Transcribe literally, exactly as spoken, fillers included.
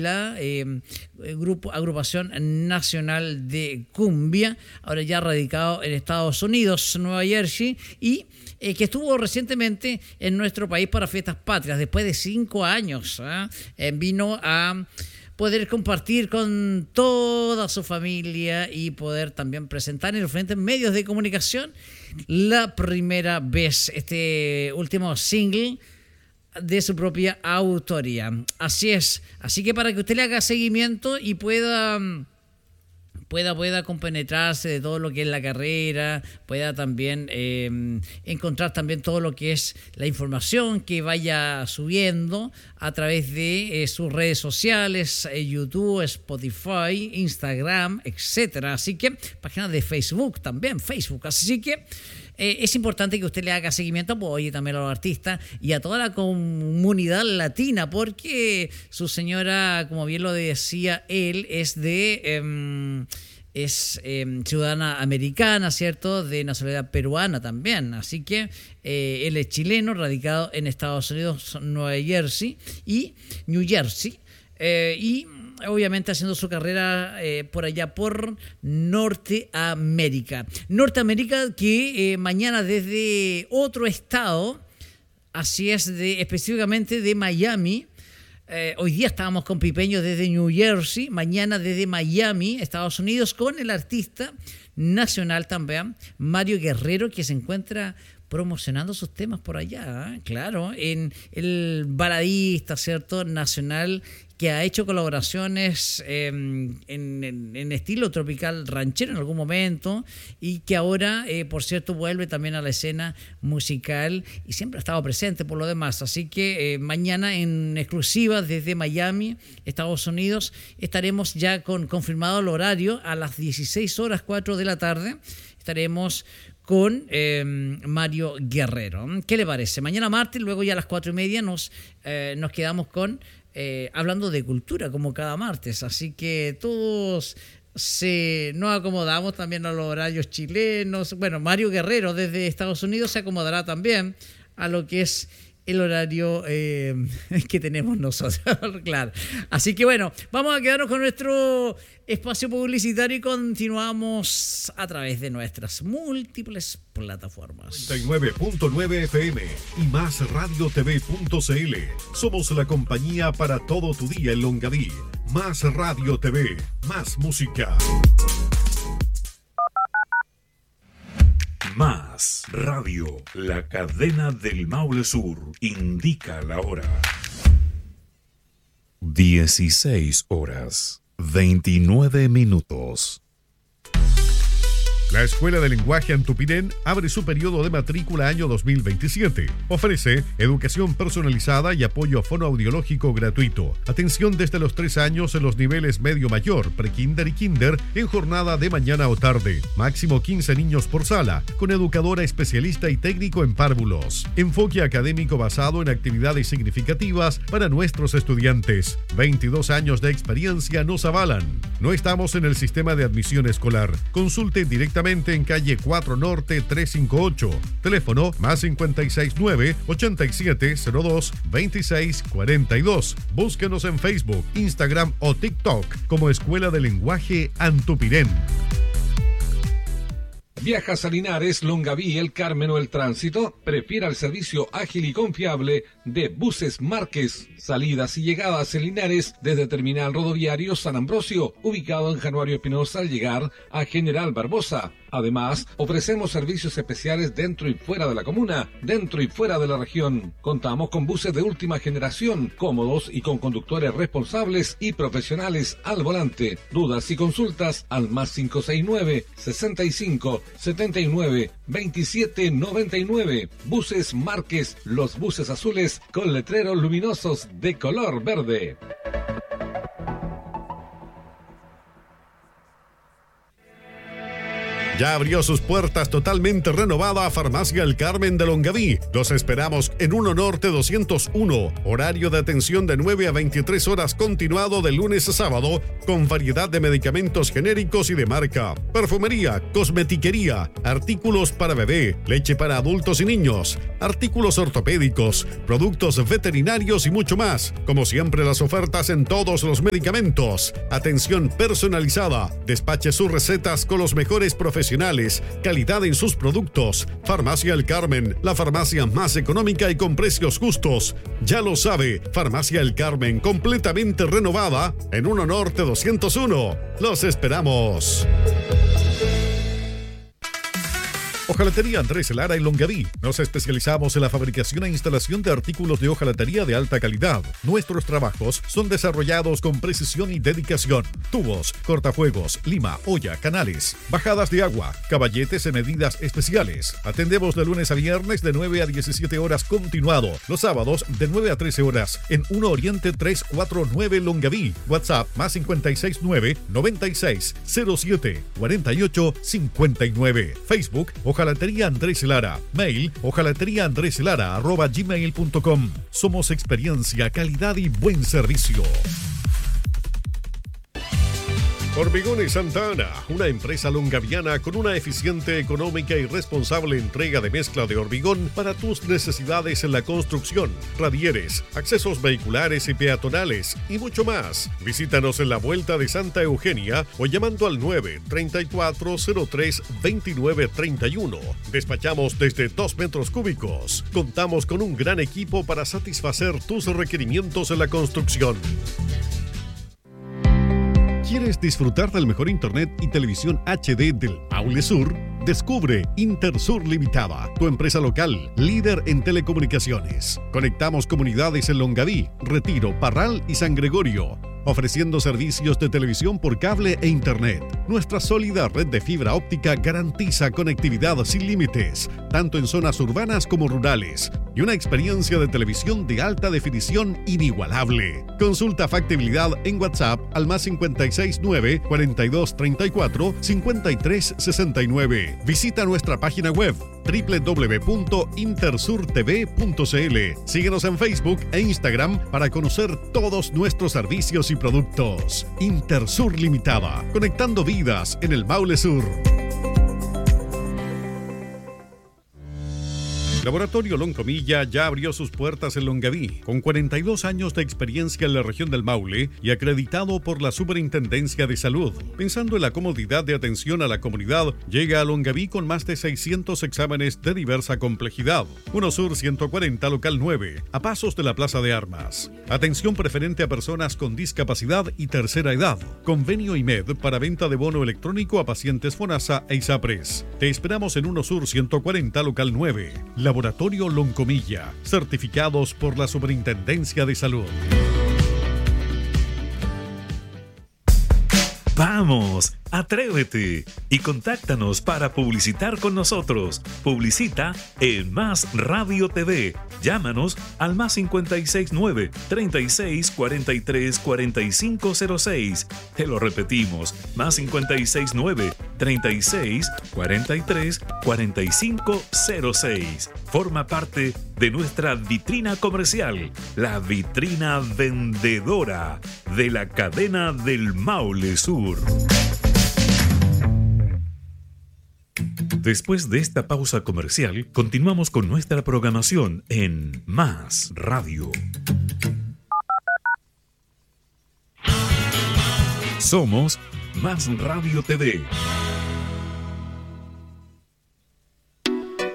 Huila, eh, grupo, agrupación nacional de cumbia, ahora ya radicado en Estados Unidos, Nueva Jersey, y eh, que estuvo recientemente en nuestro país para Fiestas Patrias, después de cinco años. ¿eh? Eh, vino a poder compartir con toda su familia y poder también presentar en los diferentes medios de comunicación la primera vez este último single de su propia autoría. Así es. Así que para que usted le haga seguimiento y pueda... pueda, pueda compenetrarse de todo lo que es la carrera, pueda también eh, encontrar también todo lo que es la información que vaya subiendo a través de eh, sus redes sociales, eh, YouTube, Spotify, Instagram, etcétera. Así que páginas de Facebook también, Facebook. Así que Eh, es importante que usted le haga seguimiento, apoye también a los artistas y a toda la comunidad latina, porque su señora, como bien lo decía él, es de eh, es eh, ciudadana americana, ¿cierto? De nacionalidad peruana también. Así que eh, él es chileno, radicado en Estados Unidos, Nueva Jersey y New Jersey. Eh, y obviamente haciendo su carrera eh, por allá por Norteamérica. Norteamérica que eh, mañana desde otro estado, así es, de, específicamente de Miami. Eh, hoy día estábamos con Pipeño desde New Jersey, mañana desde Miami, Estados Unidos, con el artista nacional también, Mario Guerrero, que se encuentra promocionando sus temas por allá, ¿eh? Claro, en el baladista, ¿cierto?, nacional, que ha hecho colaboraciones eh, en, en, en estilo tropical ranchero en algún momento y que ahora, eh, por cierto, vuelve también a la escena musical y siempre ha estado presente por lo demás. Así que eh, mañana en exclusiva desde Miami, Estados Unidos, estaremos ya con confirmado el horario a las dieciséis horas cuatro de la tarde. Estaremos con eh, Mario Guerrero. ¿Qué le parece? Mañana martes, luego ya a las cuatro y media nos, eh, nos quedamos con eh, hablando de cultura, como cada martes. Así que todos se, nos acomodamos también a los horarios chilenos. Bueno, Mario Guerrero desde Estados Unidos se acomodará también a lo que es el horario eh, que tenemos nosotros, claro. Así que bueno, vamos a quedarnos con nuestro espacio publicitario y continuamos a través de nuestras múltiples plataformas. noventa y nueve punto nueve F M y más radio t v punto c l. Somos la compañía para todo tu día en Longaví. Más Radio T V, más música. Más Radio, la cadena del Maule Sur, indica la hora. dieciséis horas, veintinueve minutos. La Escuela de Lenguaje Antupirén abre su periodo de matrícula año dos mil veintisiete. Ofrece educación personalizada y apoyo fonoaudiológico gratuito. Atención desde los tres años en los niveles medio mayor, prekinder y kinder en jornada de mañana o tarde. Máximo quince niños por sala, con educadora especialista y técnico en párvulos. Enfoque académico basado en actividades significativas para nuestros estudiantes. veintidós años de experiencia nos avalan. No estamos en el sistema de admisión escolar. Consulte directamente en calle cuatro Norte trescientos cincuenta y ocho. Teléfono más cincuenta y seis nueve, ochenta y siete cero dos, veintiséis cuarenta y dos. Búsquenos en Facebook, Instagram o TikTok como Escuela de Lenguaje Antupirén. ¿Viajas a Linares, Longaví, El Carmen o El Tránsito? Prefiera el servicio ágil y confiable de Buses Márquez. Salidas y llegadas en Linares desde Terminal Rodoviario San Ambrosio, ubicado en Januario Espinosa al llegar a General Barbosa. Además, ofrecemos servicios especiales dentro y fuera de la comuna, dentro y fuera de la región. Contamos con buses de última generación, cómodos y con conductores responsables y profesionales al volante. Dudas y consultas al más cinco seis nueve, sesenta y cinco, setenta y nueve, veintisiete noventa y nueve. Buses Márquez, los buses azules con letreros luminosos de color verde. Ya abrió sus puertas totalmente renovada Farmacia El Carmen de Longaví. Los esperamos en uno Norte doscientos uno. Horario de atención de nueve a veintitrés horas continuado de lunes a sábado, con variedad de medicamentos genéricos y de marca, perfumería, cosmetiquería, artículos para bebé, leche para adultos y niños, artículos ortopédicos, productos veterinarios y mucho más. Como siempre, las ofertas en todos los medicamentos. Atención personalizada. Despache sus recetas con los mejores profesionales. Calidad en sus productos. Farmacia El Carmen, la farmacia más económica y con precios justos. Ya lo sabe, Farmacia El Carmen, completamente renovada en uno Norte doscientos uno. Los esperamos. Hojalatería Andrés Lara en Longaví. Nos especializamos en la fabricación e instalación de artículos de hojalatería de alta calidad. Nuestros trabajos son desarrollados con precisión y dedicación. Tubos, cortafuegos, lima, olla, canales, bajadas de agua, caballetes en medidas especiales. Atendemos de lunes a viernes de nueve a diecisiete horas continuado. Los sábados de nueve a trece horas en uno Oriente trescientos cuarenta y nueve Longaví. WhatsApp más cincuenta y seis nueve, noventa y seis, cero siete, cuarenta y ocho, cincuenta y nueve. Facebook Hojalatería Andrés Lara. Mail hojalatería andrés lara arroba gmail punto com. Somos experiencia, calidad y buen servicio. Hormigones Santa Ana, una empresa longaviana con una eficiente, económica y responsable entrega de mezcla de hormigón para tus necesidades en la construcción, radieres, accesos vehiculares y peatonales y mucho más. Visítanos en la Vuelta de Santa Eugenia o llamando al nueve, treinta y cuatro, cero tres, veintinueve, treinta y uno. Despachamos desde dos metros cúbicos. Contamos con un gran equipo para satisfacer tus requerimientos en la construcción. ¿Quieres disfrutar del mejor internet y televisión H D del Maule Sur? Descubre Intersur Limitada, tu empresa local, líder en telecomunicaciones. Conectamos comunidades en Longaví, Retiro, Parral y San Gregorio, ofreciendo servicios de televisión por cable e internet. Nuestra sólida red de fibra óptica garantiza conectividad sin límites, tanto en zonas urbanas como rurales, y una experiencia de televisión de alta definición inigualable. Consulta factibilidad en WhatsApp al más cincuenta y seis nueve, cuarenta y dos treinta y cuatro, cincuenta y tres sesenta y nueve. Visita nuestra página web doble u doble u doble u punto intersur t v punto c l. Síguenos en Facebook e Instagram para conocer todos nuestros servicios y productos. Intersur Limitada, conectando vidas en el Maule Sur. Laboratorio Loncomilla ya abrió sus puertas en Longaví, con cuarenta y dos años de experiencia en la región del Maule y acreditado por la Superintendencia de Salud. Pensando en la comodidad de atención a la comunidad, llega a Longaví con más de seiscientos exámenes de diversa complejidad. uno Sur ciento cuarenta, local nueve, a pasos de la Plaza de Armas. Atención preferente a personas con discapacidad y tercera edad. Convenio I M E D para venta de bono electrónico a pacientes FONASA e ISAPRES. Te esperamos en uno Sur ciento cuarenta, local nueve. Laboratorio Loncomilla, certificados por la Superintendencia de Salud. ¡Vamos! ¡Atrévete! Y contáctanos para publicitar con nosotros. Publicita en Más Radio T V. Llámanos al más cincuenta y seis nueve, treinta y seis, cuarenta y tres, cuarenta y cinco cero seis. Te lo repetimos, más cincuenta y seis nueve, treinta y seis, cuarenta y tres, cuarenta y cinco cero seis. Forma parte de nuestra vitrina comercial, la vitrina vendedora de la cadena del Maule Sur. Después de esta pausa comercial, continuamos con nuestra programación en Más Radio. Somos Más Radio T V.